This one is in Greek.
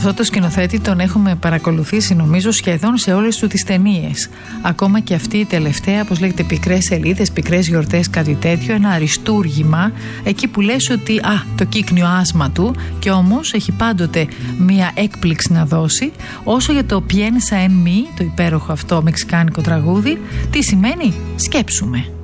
Αυτό το σκηνοθέτη τον έχουμε παρακολουθήσει νομίζω σχεδόν σε όλες του τις ταινίες. Ακόμα και αυτή η τελευταία, όπως λέγεται, πικρές σελίδες, πικρές γιορτές, κάτι τέτοιο, ένα αριστούργημα, εκεί που λες ότι το κύκνιο άσμα του, και όμως έχει πάντοτε μία έκπληξη να δώσει. Όσο για το Piensa en mí, το υπέροχο αυτό μεξικάνικο τραγούδι, τι σημαίνει? Σκέψουμε.